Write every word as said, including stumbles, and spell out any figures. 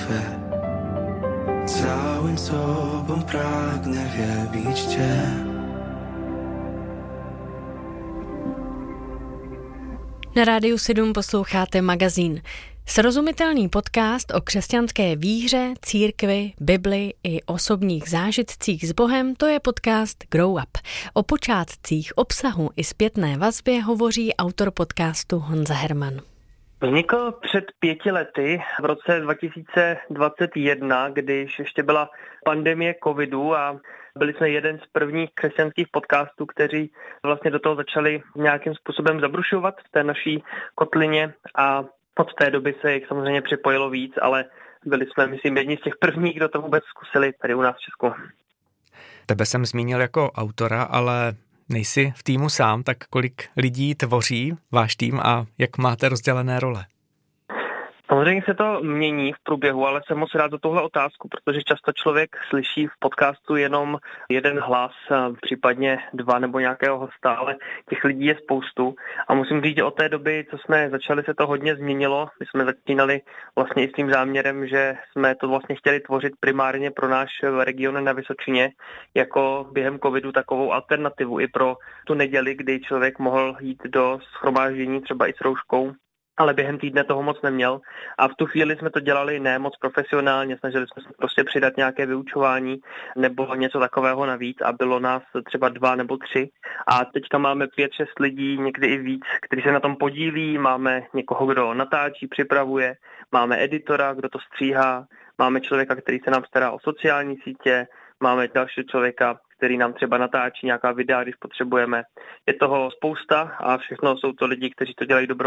Twe. Całym sobą pragnę wielbić Cię. Na Rádiu sedm posloucháte magazín. Srozumitelný podcast o křesťanské víře, církvi, Bibli i osobních zážitcích s Bohem, to je podcast Grow Up. O počátcích, obsahu i zpětné vazbě hovoří autor podcastu Honza Herman. Vznikl před pěti lety v roce dva tisíce dvacet jedna, když ještě byla pandemie covidu a byli jsme jeden z prvních křesťanských podcastů, kteří vlastně do toho začali nějakým způsobem zabrušovat v té naší kotlině a od té doby se jich samozřejmě připojilo víc, ale byli jsme, myslím, jedni z těch prvních, kdo to vůbec zkusili tady u nás v Česku. Tebe jsem zmínil jako autora, ale nejsi v týmu sám, tak kolik lidí tvoří váš tým a jak máte rozdělené role? Samozřejmě se to mění v průběhu, ale jsem moc rád za tuhle otázku, protože často člověk slyší v podcastu jenom jeden hlas, případně dva nebo nějakého hosta, ale těch lidí je spoustu. A musím říct, že od té doby, co jsme začali, se to hodně změnilo. My jsme začínali vlastně i s tím záměrem, že jsme to vlastně chtěli tvořit primárně pro náš region na Vysočině, jako během covidu takovou alternativu i pro tu neděli, kdy člověk mohl jít do shromáždění třeba i s rouškou, ale během týdne toho moc neměl a v tu chvíli jsme to dělali ne moc profesionálně, snažili jsme se prostě přidat nějaké vyučování nebo něco takového navíc a bylo nás třeba dva nebo tři a teďka máme pět, šest lidí, někdy i víc, kteří se na tom podílí, máme někoho, kdo natáčí, připravuje, máme editora, kdo to stříhá, máme člověka, který se nám stará o sociální sítě, máme dalšího člověka, který nám třeba natáčí nějaká videa, když potřebujeme. Je toho spousta a všechno jsou to lidi, kteří to dělají dobrou